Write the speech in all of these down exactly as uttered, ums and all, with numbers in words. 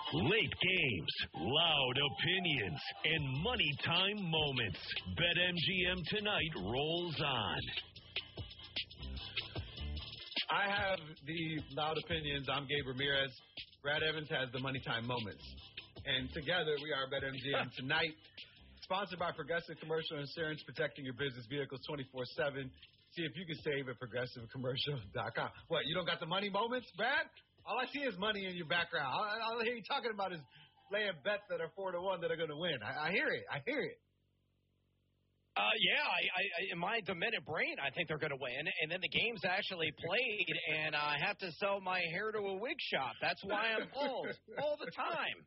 Late games, loud opinions, and money time moments. BetMGM Tonight rolls on. I have the loud opinions. I'm Gabe Ramirez. Brad Evans has the money time moments. And together we are BetMGM Tonight. Sponsored by Progressive Commercial Insurance, protecting your business vehicles twenty-four seven. See if you can save at progressive commercial dot com. What, you don't got the money moments, Brad? All I see is money in your background. All, all I hear you talking about is laying bets that are four to one that are going to win. I, I hear it. I hear it. Uh, yeah, I, I, in my demented brain, I think they're going to win. And then the game's actually played, and I have to sell my hair to a wig shop. That's why I'm bald all the time.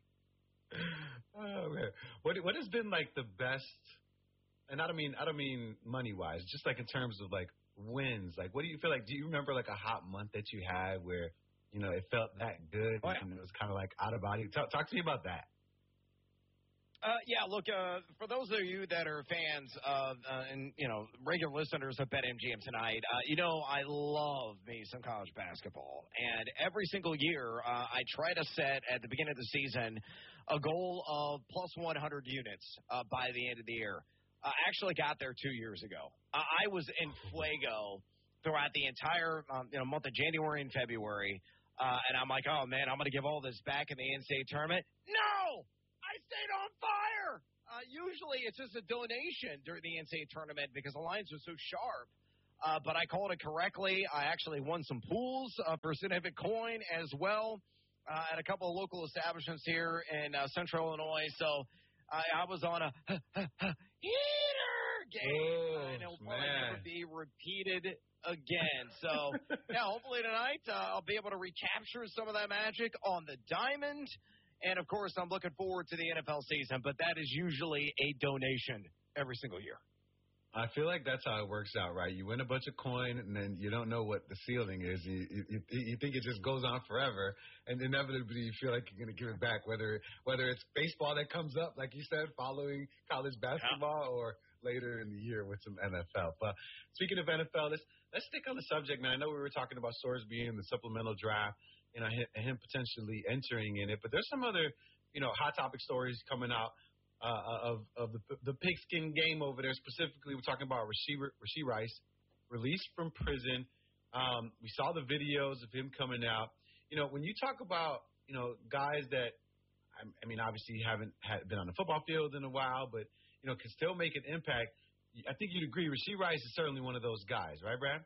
Oh man, what what has been like the best? And I don't mean I don't mean money wise, just like in terms of like wins. Like, what do you feel like? Do you remember like a hot month that you had where you know it felt that good what? and it was kind of like out of body? Talk, talk to me about that. Uh, yeah, look, uh, for those of you that are fans of, uh, and, you know, regular listeners of BetMGM Tonight, uh, you know, I love me some college basketball. And every single year, uh, I try to set at the beginning of the season a goal of plus one hundred units uh, by the end of the year. I actually got there two years ago. Uh, I was in fuego throughout the entire um, you know, month of January and February. Uh, and I'm like, oh, man, I'm going to give all this back in the N C double A tournament. No! I stayed on fire. Uh, usually it's just a donation during the N C double A tournament because the lines are so sharp. Uh, but I called it correctly. I actually won some pools uh, for significant coin as well uh, at a couple of local establishments here in uh, Central Illinois. So I, I was on a heater game, oh, and it'll man. probably never be repeated again. So, yeah, hopefully tonight uh, I'll be able to recapture some of that magic on the diamond. And, of course, I'm looking forward to the N F L season, but that is usually a donation every single year. I feel like that's how it works out, right? You win a bunch of coin, and then you don't know what the ceiling is. You, you, you think it just goes on forever, and inevitably you feel like you're going to give it back, whether whether it's baseball that comes up, like you said, following college basketball, yeah. or later in the year with some N F L. But speaking of N F L, let's, let's stick on the subject, man. I know we were talking about Sorsby and the supplemental draft, you know, him potentially entering in it. But there's some other, you know, hot topic stories coming out uh, of of the the pigskin game over there. Specifically, we're talking about Rashee, Rashee Rice, released from prison. Um, we saw the videos of him coming out. You know, when you talk about, you know, guys that, I, I mean, obviously haven't had, been on the football field in a while, but, you know, can still make an impact. I think you'd agree Rashee Rice is certainly one of those guys, right, Brad?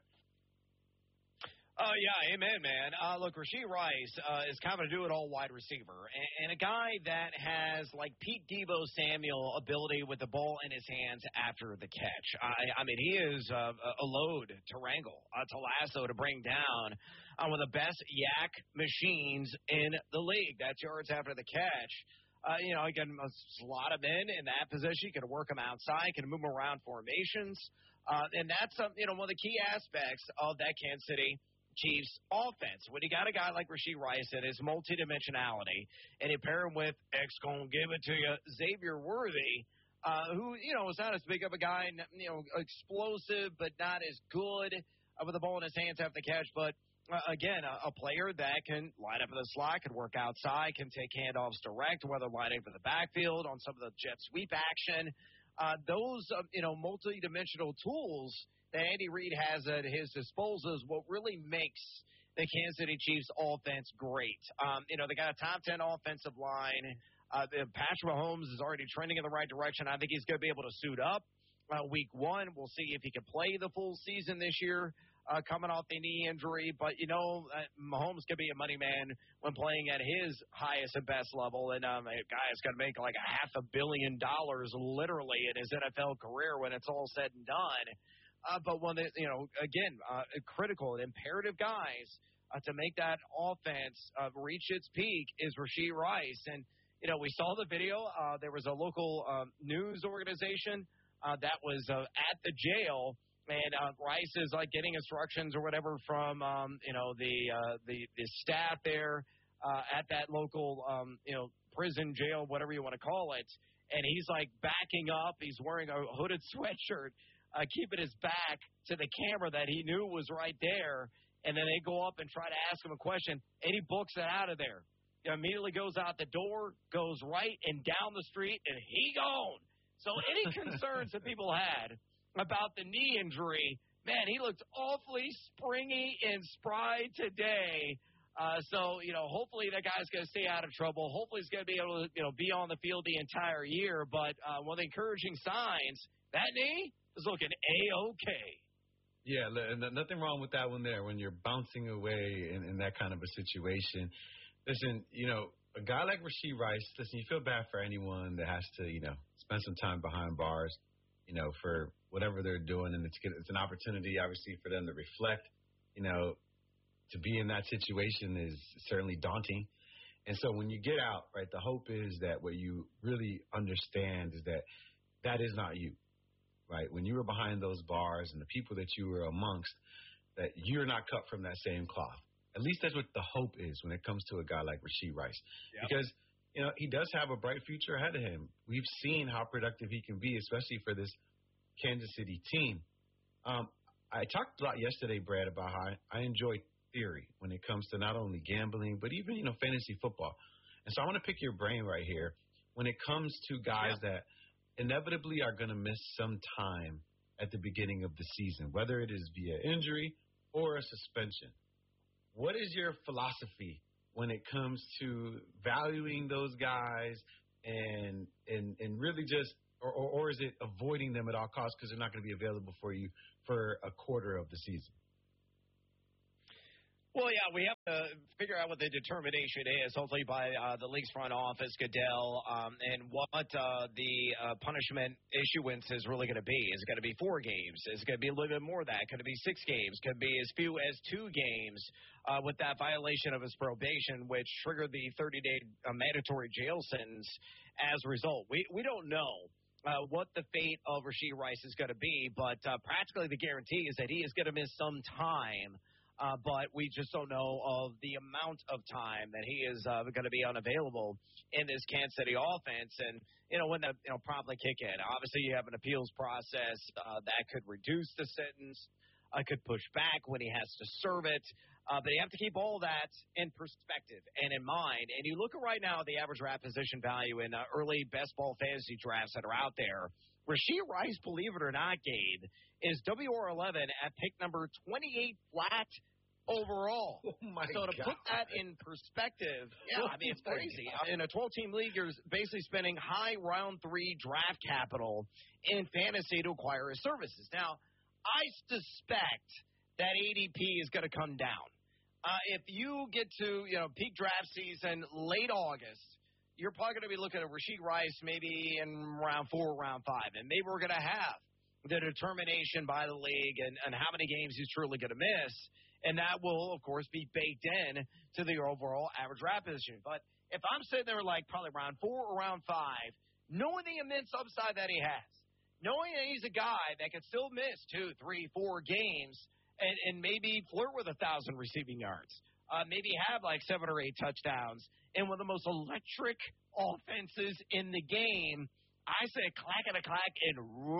Oh, uh, yeah, amen, man. Uh, look, Rashee Rice uh, is kind of a do-it-all wide receiver, and, and a guy that has, like, Pete Debo Samuel ability with the ball in his hands after the catch. I, I mean, he is uh, a load to wrangle, uh, to lasso, to bring down uh, one of the best yak machines in the league. That's yards after the catch. Uh, you know, he can slot him in in that position. He can work him outside. He can move him around formations. Uh, and that's, um, you know, one of the key aspects of that Kansas City Chiefs offense. When you got a guy like Rashee Rice and his multidimensionality, and you pair him with X gonna give it to you, Xavier Worthy, uh, who, you know, is not as big of a guy, you know, explosive, but not as good uh, with the ball in his hands after the catch, but Uh, again, a, a player that can line up in the slot, can work outside, can take handoffs direct, whether lining up in the backfield on some of the jet sweep action. Uh, those, uh, you know, multi-dimensional tools that Andy Reid has at his disposal is what really makes the Kansas City Chiefs offense great. Um, you know, they got a top ten offensive line. Uh, Patrick Mahomes is already trending in the right direction. I think he's going to be able to suit up. Uh, week one, we'll see if he can play the full season this year, uh, coming off the knee injury. But, you know, uh, Mahomes could be a money man when playing at his highest and best level. And um, a guy is going to make like a half a billion dollars literally in his N F L career when it's all said and done. Uh, but one that, you know, again, uh, critical and imperative guys uh, to make that offense uh, reach its peak is Rashee Rice. And, you know, we saw the video. Uh, there was a local um, news organization Uh, that was uh, at the jail, and uh, Rice is like getting instructions or whatever from um, you know the uh, the the staff there uh, at that local um, you know prison, jail, whatever you want to call it, and he's like backing up. He's wearing a hooded sweatshirt, uh, keeping his back to the camera that he knew was right there, and then they go up and try to ask him a question, and he books it out of there. immediately goes out the door, goes right and down the street, and he gone. So any concerns that people had about the knee injury, man, he looked awfully springy and spry today. Uh, so, you know, hopefully that guy's going to stay out of trouble. Hopefully he's going to be able to, you know, be on the field the entire year. But uh, one of the encouraging signs, that knee is looking A-OK. Yeah, nothing wrong with that one there when you're bouncing away in, in that kind of a situation. Listen, you know, a guy like Rashee Rice, listen, you feel bad for anyone that has to, you know, spend some time behind bars, you know, for whatever they're doing. And it's, it's an opportunity, obviously, for them to reflect. You know, to be in that situation is certainly daunting. And so when you get out, right, the hope is that what you really understand is that that is not you, right? When you were behind those bars and the people that you were amongst, that you're not cut from that same cloth. At least that's what the hope is when it comes to a guy like Rashee Rice. Yep. Because, you know, he does have a bright future ahead of him. We've seen how productive he can be, especially for this Kansas City team. Um, I talked a lot yesterday, Brad, about how I, I enjoy theory when it comes to not only gambling, but even, you know, fantasy football. And so I want to pick your brain right here when it comes to guys yeah. that inevitably are going to miss some time at the beginning of the season, whether it is via injury or a suspension. What is your philosophy when it comes to valuing those guys and and, and really just or, or, or is it avoiding them at all costs because they're not going to be available for you for a quarter of the season? Well, yeah, we have to figure out what the determination is, hopefully by uh, the league's front office, Goodell, um, and what uh, the uh, punishment issuance is really going to be. Is it going to be four games? Is it going to be a little bit more than that? Could it be six games? Could it be as few as two games uh, with that violation of his probation, which triggered the thirty-day uh, mandatory jail sentence as a result? We, we don't know. Uh, what the fate of Rashee Rice is going to be, but uh, practically the guarantee is that he is going to miss some time. Uh, but we just don't know of the amount of time that he is uh, going to be unavailable in this Kansas City offense. And, you know, when the, you know, probably kick in. Obviously, you have an appeals process uh, that could reduce the sentence, uh, could push back when he has to serve it. Uh, but you have to keep all that in perspective and in mind. And you look at right now the average draft position value in uh, early best ball fantasy drafts that are out there. Rashee Rice, believe it or not, Gabe, is W R eleven at pick number twenty-eight flat overall. Oh my so to God. put that in perspective, yeah, I mean, it's crazy. In a twelve-team league, you're basically spending high round three draft capital in fantasy to acquire his services. Now, I suspect that A D P is going to come down. Uh, if you get to, you know, peak draft season late August, you're probably going to be looking at Rashee Rice maybe in round four, round five. And maybe we're going to have the determination by the league and, and how many games he's truly going to miss. And that will, of course, be baked in to the overall average draft position. But if I'm sitting there like probably round four or round five, knowing the immense upside that he has, knowing that he's a guy that can still miss two, three, four games and, and maybe flirt with a thousand receiving yards, uh, maybe have like seven or eight touchdowns, and one of the most electric offenses in the game, I say clack and a clack and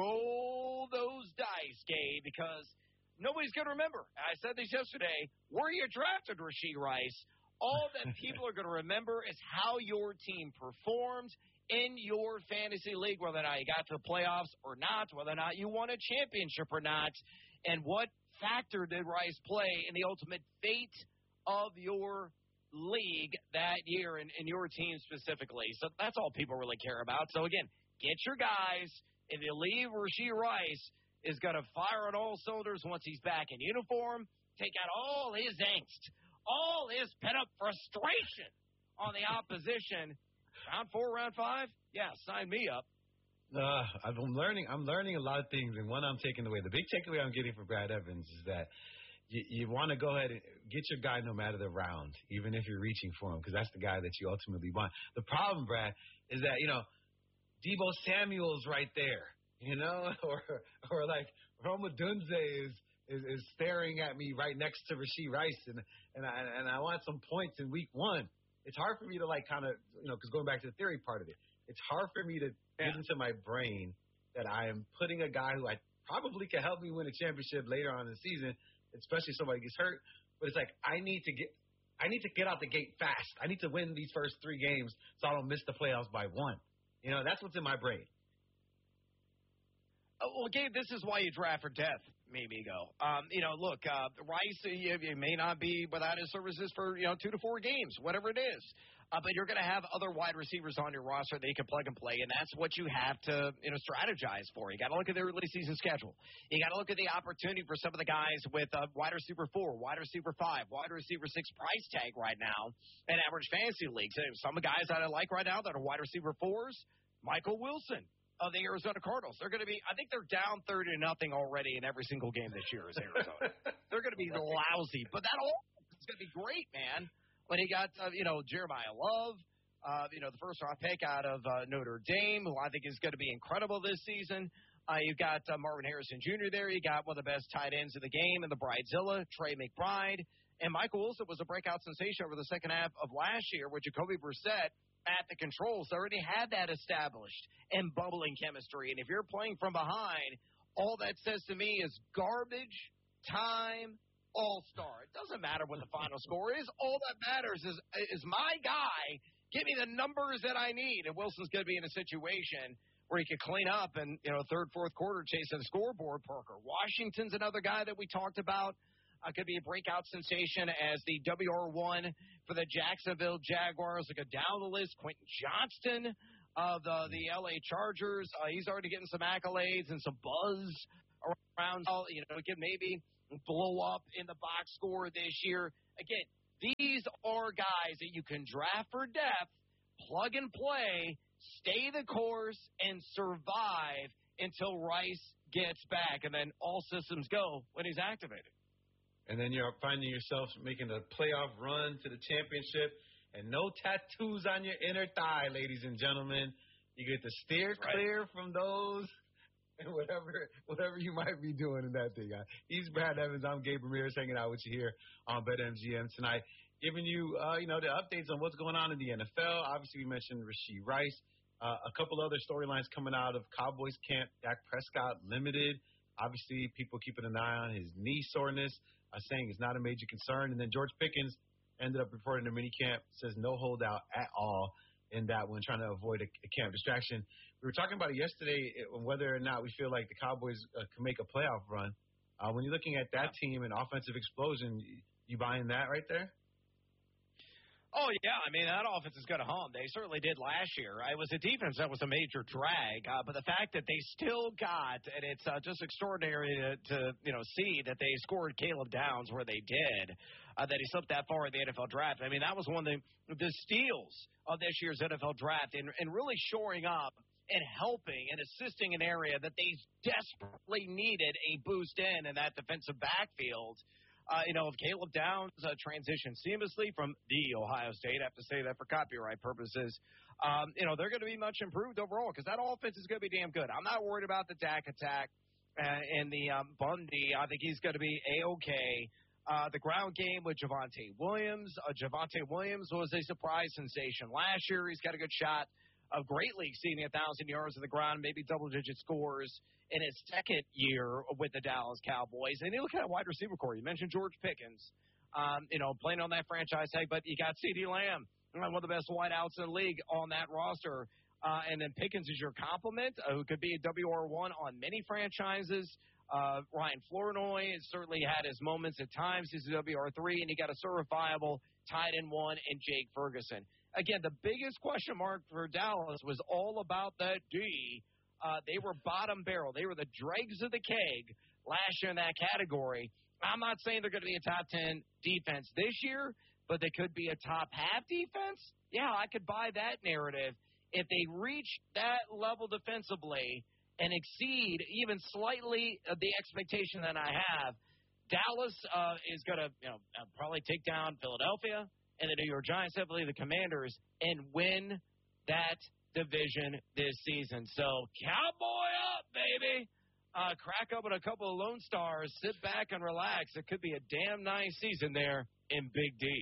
roll those dice, Gabe, because nobody's going to remember. I said this yesterday, where you drafted Rashee Rice, all that people are going to remember is how your team performed in your fantasy league, whether or not you got to the playoffs or not, whether or not you won a championship or not, and what factor did Rice play in the ultimate fate of your league that year and, and your team specifically. So that's all people really care about. So, again, get your guys. If you leave Rashee Rice is going to fire on all cylinders once he's back in uniform, take out all his angst, all his pent-up frustration on the opposition. Round four, round five, yeah, sign me up. Uh, I'm learning. I'm learning a lot of things, and one I'm taking away. The big takeaway I'm getting from Brad Evans is that you, you want to go ahead and get your guy no matter the round, even if you're reaching for him, because that's the guy that you ultimately want. The problem, Brad, is that, you know, Deebo Samuel's right there, you know, or or like Roma Dunze is, is is staring at me right next to Rashee Rice, and and I, and I want some points in week one. It's hard for me to, like, kind of, you know, because going back to the theory part of it, it's hard for me to yeah. get into my brain that I am putting a guy who I probably can help me win a championship later on in the season, especially if somebody gets hurt. But it's like I need to get I need to get out the gate fast. I need to win these first three games so I don't miss the playoffs by one. You know, that's what's in my brain. Uh, well, Gabe, this is why you draft for depth, Mimigo. Um, you know, look, uh, Rice, you, you may not be without his services for, you know, two to four games, whatever it is. Uh, but you're going to have other wide receivers on your roster that you can plug and play, and that's what you have to, you know, strategize for. You got to look at their early season schedule. You got to look at the opportunity for some of the guys with uh, wide receiver four, wide receiver five, wide receiver six price tag right now in average fantasy leagues. And some guys that I like right now that are wide receiver fours, Michael Wilson of the Arizona Cardinals. They're going to be, I think they're down thirty to nothing already in every single game this year as Arizona. They're going to be lousy, but that all is going to be great, man. When he got, uh, you know, Jeremiah Love, uh, you know, the first-round pick out of uh, Notre Dame, who I think is going to be incredible this season. Uh, you've got uh, Marvin Harrison Junior there. You got one of the best tight ends in the game in the Bridezilla, Trey McBride. And Michael Wilson was a breakout sensation over the second half of last year with Jacoby Brissett at the controls. They already had that established and bubbling chemistry. And if you're playing from behind, all that says to me is garbage time all-star. It doesn't matter what the final score is. All that matters is is my guy. Give me the numbers that I need. And Wilson's going to be in a situation where he could clean up and, you know, third, fourth quarter chasing the scoreboard. Parker Washington's another guy that we talked about. Uh, could be a breakout sensation as the W R one for the Jacksonville Jaguars. Look at down the list. Quentin Johnston of the, the L A Chargers. Uh, he's already getting some accolades and some buzz around. You know, could maybe blow up in the box score this year. Again, these are guys that you can draft for depth, plug and play, stay the course, and survive until Rice gets back, and then all systems go when he's activated. And then you're finding yourself making a playoff run to the championship, and no tattoos on your inner thigh, ladies and gentlemen. You get to steer clear right from those. And whatever whatever you might be doing in that thing. He's Brad Evans. I'm Gabe Ramirez hanging out with you here on BetMGM tonight, giving you, uh, you know, the updates on what's going on in the N F L. Obviously, we mentioned Rashee Rice. Uh, a couple other storylines coming out of Cowboys camp. Dak Prescott limited. Obviously, people keeping an eye on his knee soreness, uh, saying it's not a major concern. And then George Pickens ended up reporting to minicamp, says no holdout at all in that one, trying to avoid a, a camp distraction. We were talking about it yesterday, whether or not we feel like the Cowboys uh, can make a playoff run. Uh, when you're looking at that team and offensive explosion, you, you buying that right there? Oh, yeah. I mean, that offense is going to hum. They certainly did last year. It was a defense that was a major drag. Uh, but the fact that they still got, and it's uh, just extraordinary to, to, you know, see that they scored Caleb Downs where they did, uh, that he slipped that far in the N F L draft. I mean, that was one of the, the steals of this year's N F L draft and, and really shoring up and helping and assisting an area that they desperately needed a boost in in that defensive backfield. Uh, you know, if Caleb Downs uh, transitioned seamlessly from the Ohio State, I have to say that for copyright purposes, um, you know, they're going to be much improved overall because that offense is going to be damn good. I'm not worried about the Dak attack uh, and the um, Bundy. I think he's going to be A-okay. Uh, the ground game with Javonte Williams. Uh, Javonte Williams was a surprise sensation last year. He's got a good shot of greatly exceeding one thousand yards on the ground, maybe double-digit scores in his second year with the Dallas Cowboys. And you look at wide receiver core. You mentioned George Pickens, um, you know, playing on that franchise tag, but you got CeeDee Lamb, one of the best wideouts in the league on that roster. Uh, and then Pickens is your complement, uh, who could be a W R one on many franchises. Uh, Ryan Flournoy has certainly had his moments at times. He's a W R three, and you got a certifiable tight end one in Jake Ferguson. Again, the biggest question mark for Dallas was all about that D. Uh, they were bottom barrel. They were the dregs of the keg last year in that category. I'm not saying they're going to be a top ten defense this year, but they could be a top half defense. Yeah, I could buy that narrative. If they reach that level defensively and exceed even slightly the expectation that I have, Dallas uh, is going to you know probably take down Philadelphia and the New York Giants, definitely the Commanders, and win that division this season. So, cowboy up, baby. Uh, crack open a couple of Lone Stars, sit back and relax. It could be a damn nice season there in Big D.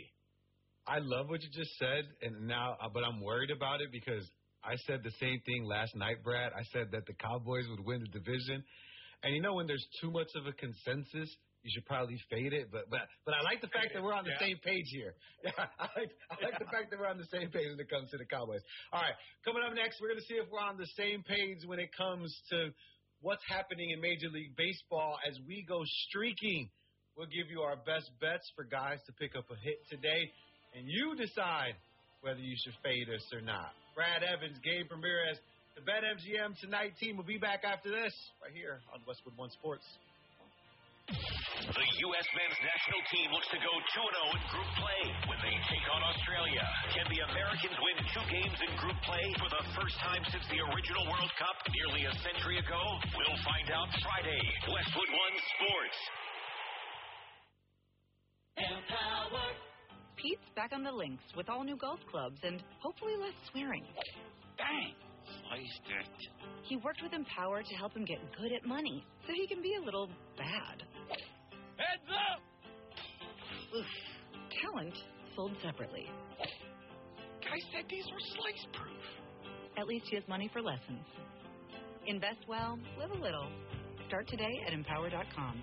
I love what you just said, and now, but I'm worried about it because I said the same thing last night, Brad. I said that the Cowboys would win the division. And you know when there's too much of a consensus, you should probably fade it. But but but I like the fact that we're on the yeah. same page here. Yeah, I like I like the fact that we're on the same page when it comes to the Cowboys. All right, coming up next, we're going to see if we're on the same page when it comes to what's happening in Major League Baseball as we go streaking. We'll give you our best bets for guys to pick up a hit today, and you decide whether you should fade us or not. Brad Evans, Gabe Ramirez, the BetMGM Tonight team will be back after this right here on Westwood One Sports. The U S men's national team looks to go two and oh in group play when they take on Australia. Can the Americans win two games in group play for the first time since the original World Cup nearly a century ago? We'll find out Friday. Westwood One Sports. Empower. Pete's back on the links with all new golf clubs and hopefully less swearing. Dang, sliced it. He worked with Empower to help him get good at money so he can be a little bad. Heads up! Oof. Talent sold separately. Guy said these were slice proof. At least he has money for lessons. Invest well, live a little. Start today at empower dot com.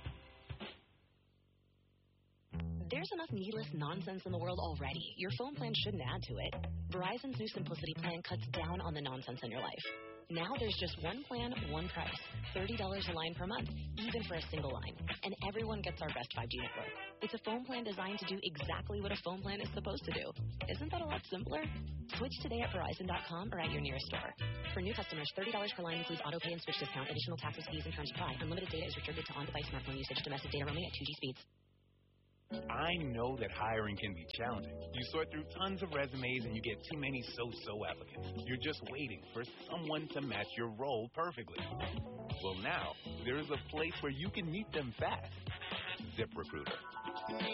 There's enough needless nonsense in the world already. Your phone plan shouldn't add to it. Verizon's new Simplicity plan cuts down on the nonsense in your life. Now there's just one plan, one price. thirty dollars a line per month, even for a single line. And everyone gets our best five G network. It's a phone plan designed to do exactly what a phone plan is supposed to do. Isn't that a lot simpler? Switch today at Verizon dot com or at your nearest store. For new customers, thirty dollars per line includes auto pay and switch discount. Additional taxes, fees, and terms apply. Unlimited data is restricted to on-device smartphone usage. Domestic data roaming at two G speeds. I know that hiring can be challenging. You sort through tons of resumes and you get too many so-so applicants. You're just waiting for someone to match your role perfectly. Well, now, there is a place where you can meet them fast. ZipRecruiter.